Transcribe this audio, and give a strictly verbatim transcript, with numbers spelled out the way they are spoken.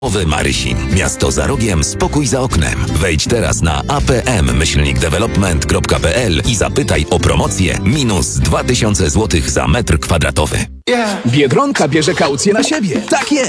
Nowy Marysin. Miasto za rogiem, spokój za oknem. Wejdź teraz na apm myślnik development kropka p l i zapytaj o promocję minus dwa tysiące złotych za metr kwadratowy. Biedronka bierze kaucję na siebie. Tak jest!